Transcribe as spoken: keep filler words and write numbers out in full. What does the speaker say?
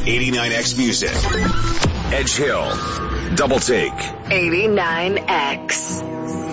eighty-nine X Music. Edge Hill. Double Take. eighty-nine X.